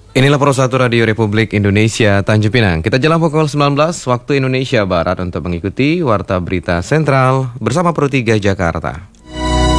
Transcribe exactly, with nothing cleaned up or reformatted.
Inilah Pro satu Radio Republik Indonesia Tanjung Pinang. Kita jalan pukul sembilan belas waktu Indonesia Barat untuk mengikuti Warta Berita Sentral bersama Pro tiga Jakarta.